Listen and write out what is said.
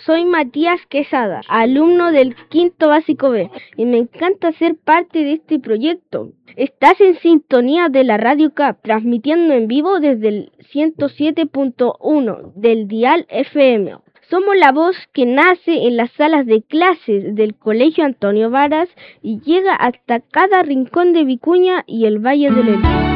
Soy Matías Quesada, alumno del quinto básico B, y me encanta ser parte de este proyecto. Estás en sintonía de la Radio CAP, transmitiendo en vivo desde el 107.1 del dial FM. Somos la voz que nace en las salas de clases del Colegio Antonio Varas y llega hasta cada rincón de Vicuña y el Valle del Elqui.